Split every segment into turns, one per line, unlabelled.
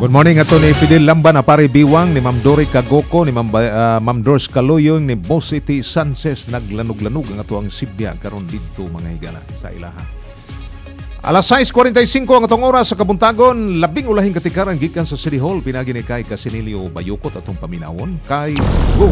Good morning ato ni Fidel Lamban, Apari Biwang, ni Ma'am Dory Kagoko, ni Ma'am Dors Kaloyong, ni Boss City Sanchez. Naglanog-lanog ang ato ang sibya karon dito mga higala sa ilaha. Alas 6:45 ang atong oras sa Kabuntagon. Labing ulahing katikaran gikan sa City Hall. Pinagi ni kay Casinilio Bayukot atong paminawon. Kay go!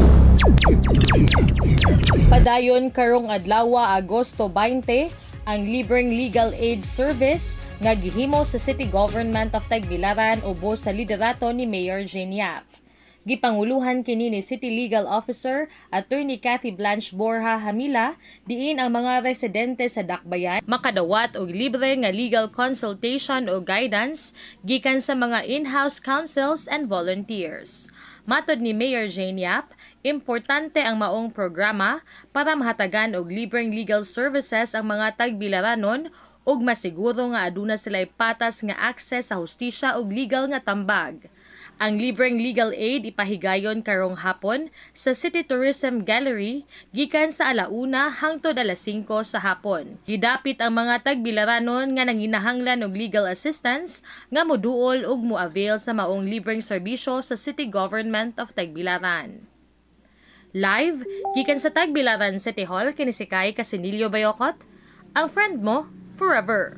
Padayon karong adlaw Agosto 20 ang libreng legal aid service nga gihimo sa City Government of Tagbilaran ubos sa liderato ni Mayor Jean Yap. Gipanguluhan kini ni City Legal Officer Attorney Cathy Blanche Borja Hamila diin ang mga residente sa Dakbayan makadawat og libre nga legal consultation o guidance gikan sa mga in-house counsels and volunteers. Matod ni Mayor Jean Yap, importante ang maong programa para mahatagan og libreng legal services ang mga Tagbilaranon ug masiguro nga aduna sila'y patas nga access sa hustisya ug legal nga tambag. Ang libreng legal aid ipahigayon karong hapon sa City Tourism Gallery gikan sa 1:00 hangtod 5:00 sa hapon. Gidapit ang mga Tagbilaranon nga nanginahanglan og legal assistance nga moduol ug moavail sa maong libreng serbisyo sa City Government of Tagbilaran. Live gikan sa Tagbilaran City Hall kini si Kay Casinilio Bayokot, ang friend mo forever.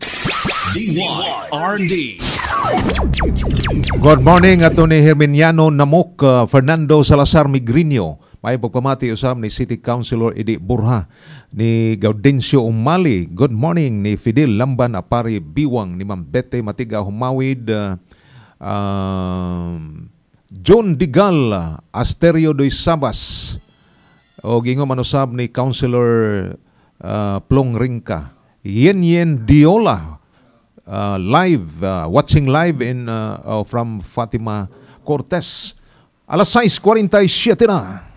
DYRD.
Good morning ato ni Herminiano Namok, Fernando Salazar Migrinio. May pagpamati usab ni City Councilor Edi Borja, ni Gaudencio Umali. Good morning ni Fidel Lamban, Apari Biwang, ni Ma'am Bete Matiga Humawid, John Digal, Asterio Doy Sabas, o gingo manusab ni Councilor Plong Ringka, Yen Diola, live, watching live in from Fatima Cortez. Alas 6:47 na.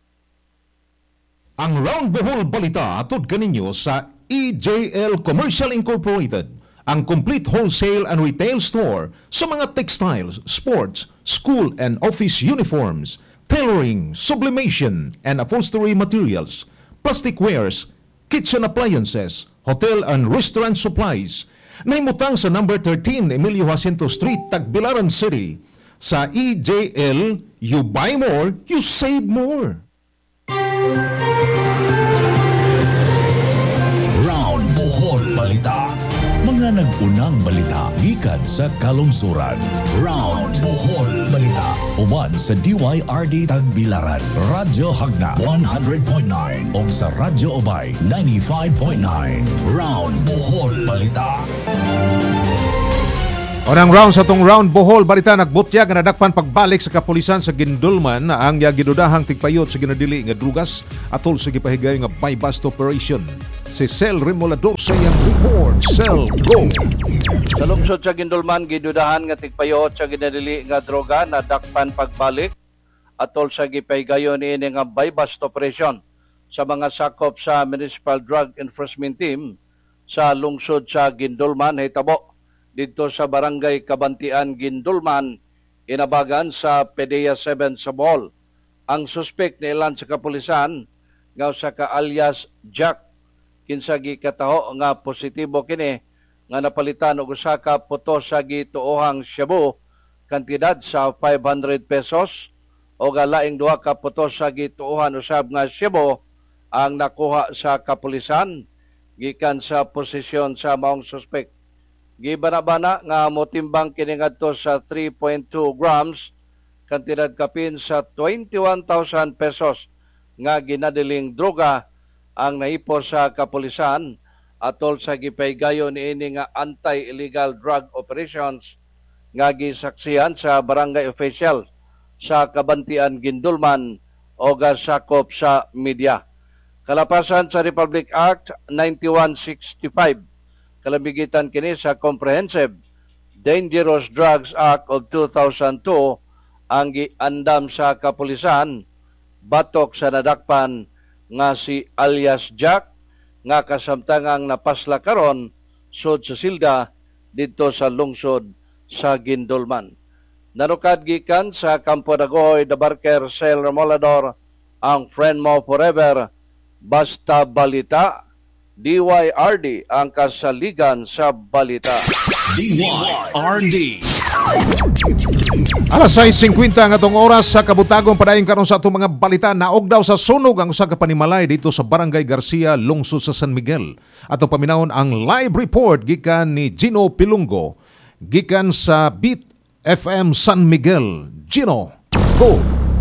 Ang Round Bohol Balita atod kaninyo sa EJL Commercial Incorporated, ang complete wholesale and retail store sa mga textiles, sports, school and office uniforms, tailoring, sublimation and upholstery materials, plastic wares, kitchen appliances, hotel and restaurant supplies. Naimutang sa number 13 Emilio Jacinto Street, Tagbilaran City. Sa EJL, you buy more, you save more.
Round Bohol Balita. Mga nag-unang balita gikan sa kalungsuran. Round Bohol Balita. Uban sa DYRD Tagbilaran, Radyo Hagna 100.9 ug sa Radyo Obay 95.9. Round Bohol Balita.
Unang round sa tong Round Bohol Balita, nagbutyag nga nadakpan pagbalik sa kapulisan sa Gindulman ang gidudahang tigpayot sa ginadili nga drugas atol sa gipahigayon nga buy-bust operation. Si Sel Remolador sa iyang report. Sel, go!
Sa lungsod sa Gindulman, gidudahan nga tigpayot sa ginadili nga droga na dakpan pagbalik atol sa gipahigayon ini nga buy-bust operation sa mga sakop sa Municipal Drug Enforcement Team sa lungsod sa Gindulman, hitabo dito sa Barangay Kabantian, Gindulman, inabagan sa PDEA 7 sa Bohol. Ang suspect ni ilan sa kapulisan nga usa ka alias Jack, kinsa gikataho nga positibo kini nga napalitan og usa ka puto sa gituohang shabu kantidad sa 500 pesos o laing duha ka puto sa gituohan usab nga shabu ang nakuha sa kapulisan gikan sa posisyon sa maong suspect. Gibana-bana nga motimbang kini ngadto sa 3.2 grams kantidad kapin sa 21,000 pesos nga ginadiling droga ang naipo sa kapulisan atol sa gipahigayon niini nga anti-illegal drug operations nga gisaksihan sa barangay official sa Kabantian, Gindulman o gasakop sa media. Kalapasan sa Republic Act 9165, kalambigitan kini sa Comprehensive Dangerous Drugs Act of 2002 ang giandam sa kapulisan batok sa nadakpan nga si alias Jack nga kasamtangang napasla karon sud sa silda dito sa lungsod sa Gindulman. Nanukad gikan sa Campo Dagohoy, The Barker, Sel Remolador, ang friend mo forever, basta balita, DYRD ang kasaligan sa balita.
DYRD.
Alas 6:50 nga tong oras sa kabutagong padayon karon sa atong mga balita. Naog daw sa sunog ang usa ka panimalay dito sa Barangay Garcia, lungsod sa San Miguel. Atong paminawon ang live report gikan ni Gino Pilungo gikan sa Beat FM San Miguel. Gino, go!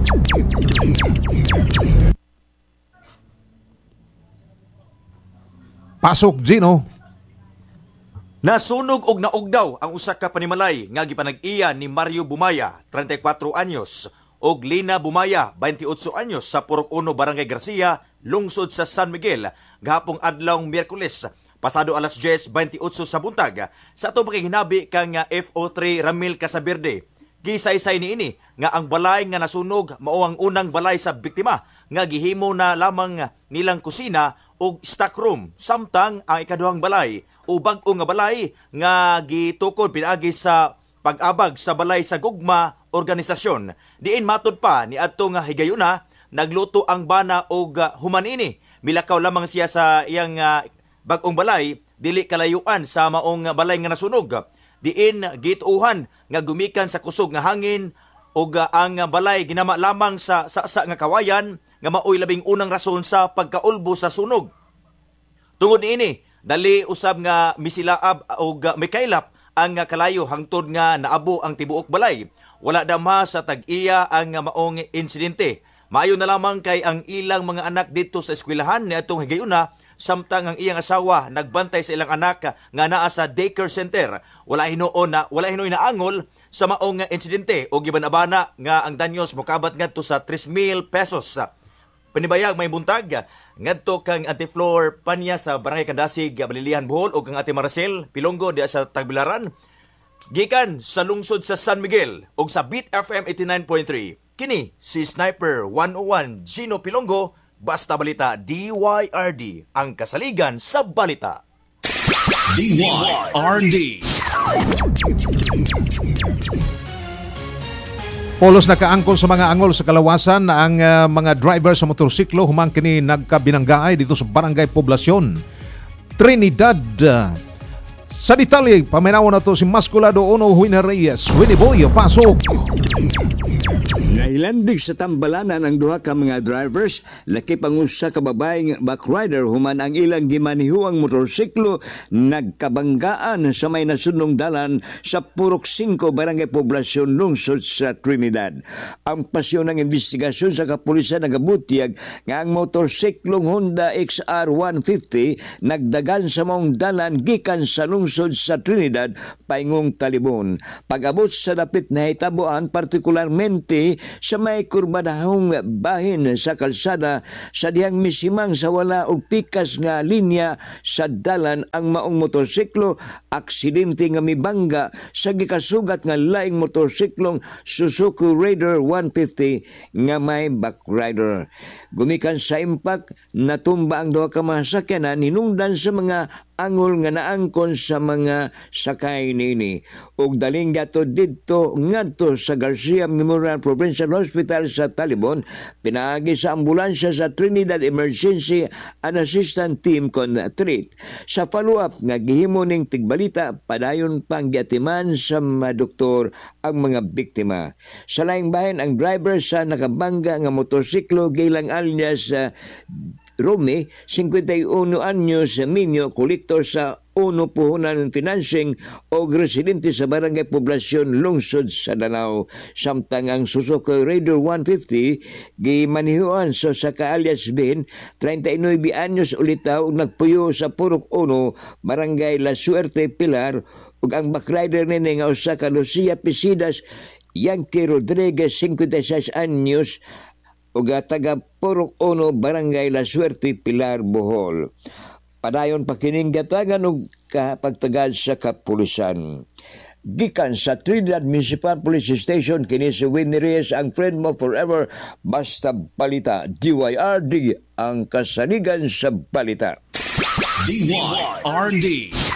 Pasok, Gino.
Nasunog og naugdaw ang usa ka panimalay nga gipanag-iya ni Mario Bumaya, 34 anyos, og Lina Bumaya, 28 anyos sa Purok 1, Barangay Garcia, lungsod sa San Miguel, gahapong adlawng Miyerkules, pasado alas 10:28 sa buntag, sa atong pakihinabi kang FO3 Ramil Casaberde. Gisaysay niini nga ang balay nga nasunog mao ang unang balay sa biktima nga gihimo na lamang nilang kusina ug stockroom, samtang ang ikaduhang balay o bag-o nga balay nga gitukod pinaagi sa pag-abag sa balay sa gugma organisasyon. Diin matud pa ni adto nga higayuna nagluto ang bana og human ini. Milakaw lamang siya sa iyang bag-ong balay dili kalayuan sa maong balay nga nasunog. Diin gituuhan nga gumikan sa kusog nga hangin ug ang balay ginama lamang sa nga kawayan nga maoy labing unang rason sa pagkaulbo sa sunog. Tungod niini, dali usab nga misilaab o mikailap ang kalayo hangtod nga naabo ang tibuok balay. Wala damha sa tag-iya ang maong insidente. Maayo na lamang kay ang ilang mga anak dito sa eskwelahan ni atong higayuna, samtang ang iyang asawa nagbantay sa ilang anak nga naa sa daycare center. Wala hinoy na angol sa maong insidente o gibanabana nga ang danyos mokabat ngadto sa 3,000 pesos. Panibayag may buntag ngadto kang Antiflor Panya sa Barangay Kandasig, Balilihan, Bohol ug kang Ate Maricel Pilongo diya sa Tagbilaran. Gikan sa lungsod sa San Miguel ug sa Beat FM 89.3. Kini si Sniper 101 Gino Pilongo, Basta Balita DYRD, ang kasaligan sa balita.
DYRD.
Polos nakaangkol sa mga angol sa kalawasan ang mga driver sa motorsiklo humang kini nagkabinanggaay dito sa Barangay Poblasyon, Trinidad. Sa detalye, paminawan na to si Masculado Ono Huina Reyes. Winnie Boy, pasok!
Nailandig sa tambalanan ang duha ka mga drivers, laki pangusa ka babaeng backrider human ang ilang gimanihuang motorsiklo nagkabanggaan sa may nasunong dalan sa Purok 5 Barangay Poblasyon, lungsod sa Trinidad. Ang pasyon ng investigasyon sa kapulisan nagabutiag nga ang motorsiklong Honda XR 150 nagdagan sa maong dalan gikan sa lungsod sa Trinidad paingong Talibon. Pag-abot sa dapit na hitabuan, partikularmente sa may kurbadahong bahin sa kalsada sa dihang misimang sa wala og pikas nga linya sa dalan ang maong motorsiklo, aksidente nga mibangga sa gikasugat nga laing motorsiklong Suzuki Raider 150 nga may backrider. Gumikan sa impact, natumba ang duha ka mga sakyanan hinungdan sa mga angol nga naangkon sa mga sakay nini. Ug daling gato didto ngadto sa Garcia Memorial Provincial Hospital sa Talibon, pinaagi sa ambulansya sa Trinidad Emergency and Assistance Team kon treat. Sa follow-up nga gihimo ning tigbalita, padayon pang giatiman sa mga doktor ang mga biktima. Sa laing bahin, ang driver sa nakabangga nga motorsiklo gilang alias Rome, 51 anyos, minyo, kolektor sa Uno Puhunan Financing o residente sa Barangay Poblasyon, lungsod sa Danao. Samtang ang Suzuki Raider 150 gimanihuan sa saka alias Ben, 39 anyos ulitaw, nagpuyo sa Purok 1, Barangay La Suerte, Pilar, ug ang backrider nini nga usa ka Lucia Pisidas Yankee Rodriguez, 56 anyos, ug taga Purok 1, Barangay La Suerte, Pilar, Bohol. Padayon pa kining gatagan og kapagtagad sa kapulisan. Gikan sa Trinidad Municipal Police Station, kini si Winnie Reyes, ang friend mo forever, Basta Balita DYRD, ang kasaligan sa balita.
DYRD.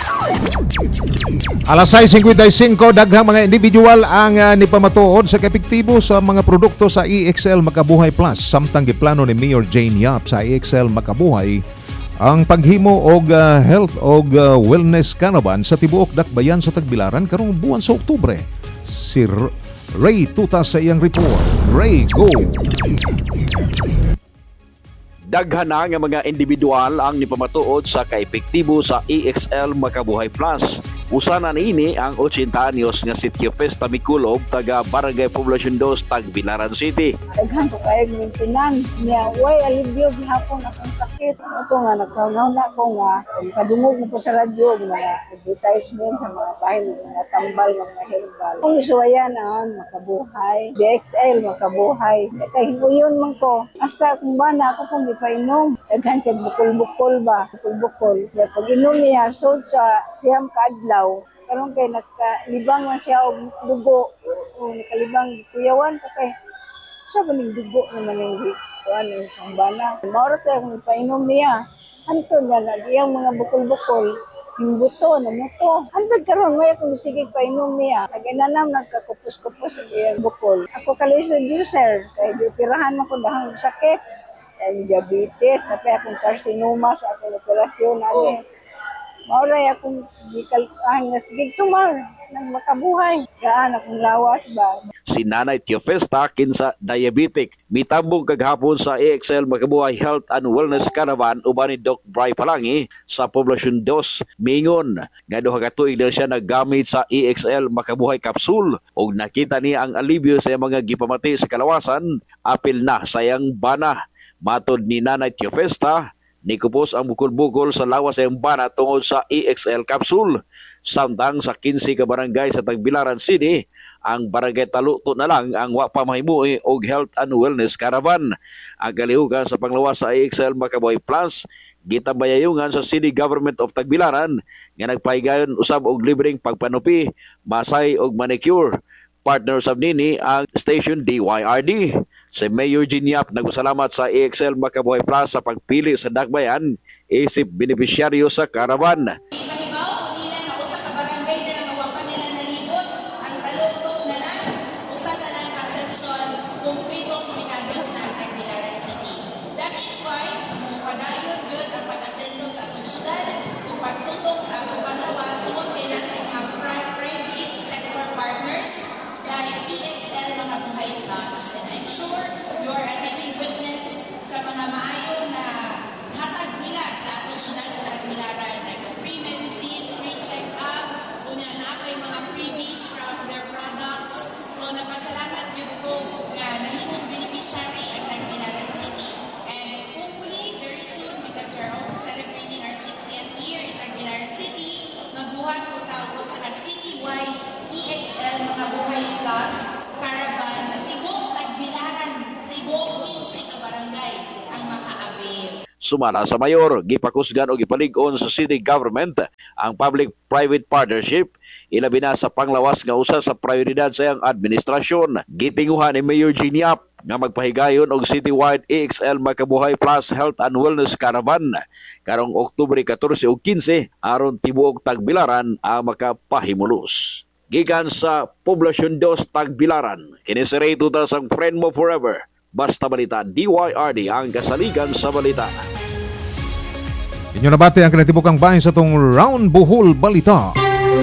Alas 6:55, daghang mga individual ang nipamatuod sa epektibo sa mga produkto sa EXL Makabuhay Plus. Samtang giplano ni Mayor Jane Yap sa EXL Makabuhay ang paghimo og health og wellness kanaban sa tibuok dakbayan sa Tagbilaran karong buwan sa Oktubre. si Ray Tuta sa iyang report. Ray, go!
Daghan na nga mga individual ang nipamatuod sa kaepektibo sa EXL Makabuhay Plus. Usa na niini ang 80 anyos nga si Tio Festa Miculob taga Barangay Poblacion 2 Tagbilaran City.
Daghan ko kayo maintenance niya. Way, alibyo gihapon akong sakit. Ito nga, nagkaunaw na ko nga. Kadungog na po sa radyo, mga advertisement sa mga bahay, mga tambal, mga herbal. Kung isuwayan makabuhay. DXL, makabuhay. Kaya hinguyon man ko. Hasta kung ba na ako kung ipainom. Daghan siya bukol-bukol ba? Bukol-bukol. Kaya pag inom niya, so sa siyam kaadlaw, karon kay nakalibang man siya og dugo o nakalibang kuyawan ko kay sa baling dugo naman yung kuan yung sambana. Maura kay kung ipainom niya anton nga iyang mga bukol-bukol yung buto na mo to. Hantod karon may akong sige painom niya. Naginanam nagkakupos-kupos ang iyang bukol. Ako kalisod user kay pirahan man ko dahang sakit. Ang diabetes, napay akong carcinoma sa akong operasyon ani. Mauray akong gikalkahan nga sige tumar nang makabuhay. Gaan akong lawas ba.
Si Nanay Tio Festa kinsa diabetic. Mitambong kaghapon sa EXL Makabuhay Health and Wellness Caravan uban ni Doc Bry Palangi sa Poblacion 2. Mingon nga duha ka tuig na siya naggamit sa EXL Makabuhay Capsule ug nakita niya ang alibyo sa mga gipamati sa kalawasan apil na sayang bana. Matod ni Nanay Tio Festa, nikupos ang bukol-bukol sa lawas sa bana tungod sa EXL capsule. Samtang sa 15 ka barangay sa Tagbilaran City, ang barangay Taluto na lang ang wa pa mahimui og Health and Wellness Caravan. Ang kalihukan sa panglawas sa EXL Makabuhay Plus, gitambayayungan sa City Government of Tagbilaran nga nagpahigayon usab og libreng pagpanupi, masay og manicure. Partner sab nini ang station DYRD. Si Mayor Giniap nagpasalamat sa EXL Makabuhay Plus sa pagpili sa Dakbayan isip benepisyaryo sa caravan. Sumala sa mayor, gipakusgan o gipalig-on sa city government ang public-private partnership, ilabi na sa panglawas nga usa sa prioridad sa iyang administrasyon. Gitinguhan ni Mayor Giniap nga magpahigayon og citywide EXL Makabuhay Plus Health and Wellness Caravan karong Oktubre 14 ug 15 aron tibuok Tagbilaran ang makapahimulos. Gikan sa Poblacion 2 Tagbilaran, kini si Ray Tuta sang friend mo forever. Basta Balita, DYRD ang kasaligan sa balita.
Inyo nabati ang kinatibukang bahin sa itong Round Bohol Balita.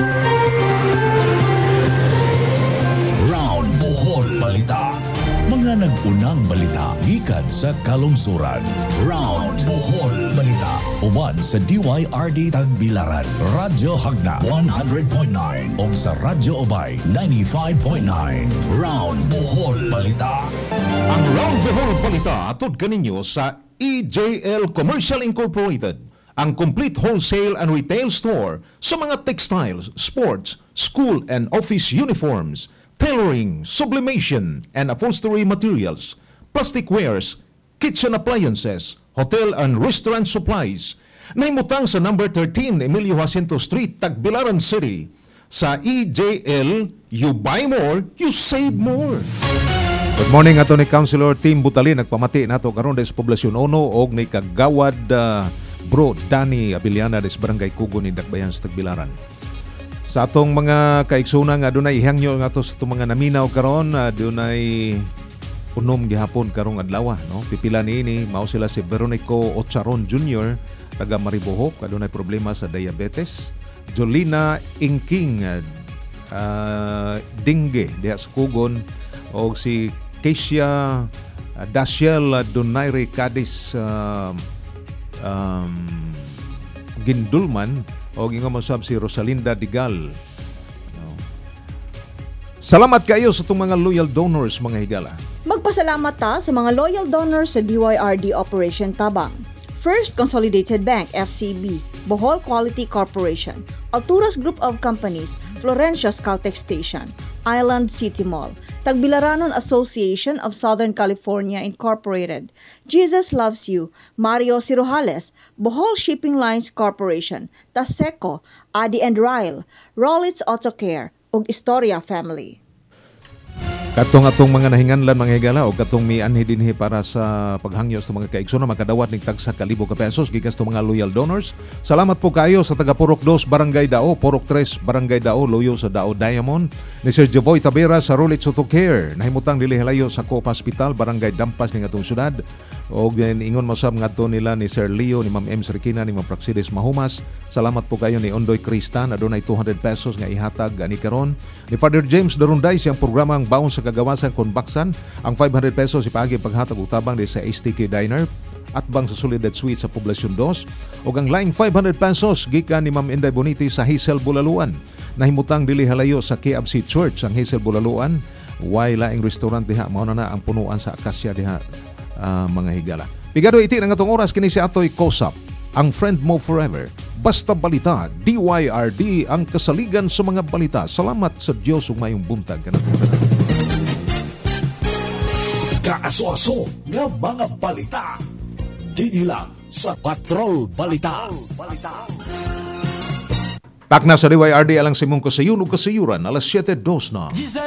Round Bohol Balita. Mga nag-unang balita gikan sa kalungsuran. Round Bohol Balita. Uban sa DYRD Tagbilaran, Radyo Hagna 100.9 o sa Radyo Obay 95.9. Round Bohol Balita.
Ang Round Bohol Balita atod kaninyo sa EJL Commercial Incorporated, ang complete wholesale and retail store sa mga textiles, sports, school and office uniforms, tailoring, sublimation and upholstery materials, plastic wares, kitchen appliances, hotel and restaurant supplies. Nahimutang sa number 13 Emilio Jacinto Street, Tagbilaran City. Sa EJL, you buy more, you save more. Good morning ato ni Councilor Tim Butali, nagpamati nato karon des Poblacion 1 og ni kagawad Bro Danny Abiliana des Barangay Kugo ni Dakbayan sa Tagbilaran. Sa atong mga kaiksuna nga dunay ihangyo nga ato sa itong mga naminaw karon, dunay unom gihapon karong adlaw, no? Pipila niini mao sila si Veronico Ocharon Jr. taga Maribohok, adunay problema sa diabetes. Jolina Ingking dengue diha sa Kugon, o si Keisha Daciel Donaire Cadiz Gindulman, o gingon masab si Rosalinda Digal. Salamat kayo sa itong mga loyal donors, mga higala.
Magpasalamat ta sa mga loyal donors sa DYRD Operation Tabang. First Consolidated Bank, FCB, Bohol Quality Corporation, Alturas Group of Companies, Florencia's Caltex Station, Island City Mall, Tagbilaranon Association of Southern California Incorporated, Jesus Loves You, Mario Cirojales, Bohol Shipping Lines Corporation, Taseco, Adi and Ryle, Rollins Auto Care, ug Historia Family.
Katong atong mga nahinganlan, mga higala, o katong mianhi dinhi para sa paghangyo sa mga kaigsoon, makadawat ning tag sa kalibo ka pesos gikan sa mga loyal donors. Salamat po kayo sa taga Purok 2 Barangay Dao, Purok 3 Barangay Dao, loyo sa Dao Diamond, ni Sir Jeboy Tabera sa Rollins Auto Care, nahimutang dili halayo sa Coop Hospital, Barangay Dampas ning atong syudad. Og ingon masab ngadto nila ni Sir Leo, ni Ma'am M. Sarikina, ni Ma'am Praxides Mahumas. Salamat po kayo ni Ondoy Cristan, adunay 200 pesos nga ihatag ani karon. Ni Father James Darunday siyang programang Baon sa Kagawasan kon Baksan, ang 500 pesos ipaagi paghatag utabang di sa STK Diner at bang sa Soledad Suite sa Poblacion 2, ug ang laing 500 pesos gikan ni Ma'am Inday Boniti sa Hazel Bulaluan. Nahimutang dili halayo sa KFC Church ang Hazel Bulaluan. Way laing restaurant diha, mao na ang punuan sa Acacia diha, mga higala. Pigado iti ang atong oras kini si Atoy Kosap, ang friend mo forever. Basta balita, DYRD ang kasaligan sa mga balita. Salamat sa Diyos ug mayong buntag kanatong tanan.
Kaaso-aso nga mga balita. Dili lang sa Patrol Balita.
Takna sa DYRD alang simong kasayunog kasayuran alas 7:02 na.